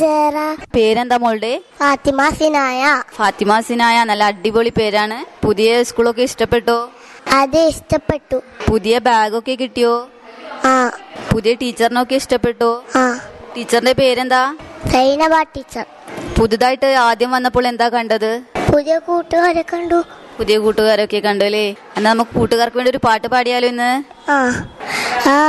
പേരെന്താ മോളുടെ? ഫാത്തിമ സിനായ. ഫാത്തിമ സിനായ, നല്ല അടിപൊളി പേരാണ്. പുതിയ സ്കൂളൊക്കെ ഇഷ്ടപ്പെട്ടോ? അത് ഇഷ്ടപ്പെട്ടു. പുതിയ ബാഗൊക്കെ കിട്ടിയോ? ആ. പുതിയ ടീച്ചറിനൊക്കെ ഇഷ്ടപ്പെട്ടോ? ആ. ടീച്ചറിന്റെ പേരെന്താ? സൈനബ ടീച്ചർ. പുതുതായിട്ട് ആദ്യം വന്നപ്പോൾ എന്താ കണ്ടത്? പുതിയ കൂട്ടുകാരെ കണ്ടു. പുതിയ കൂട്ടുകാരൊക്കെ കണ്ടു അല്ലേ? എന്നാ നമുക്ക് കൂട്ടുകാർക്ക് വേണ്ടി ഒരു പാട്ട് പാടിയാലോ ഇന്ന്? ആ.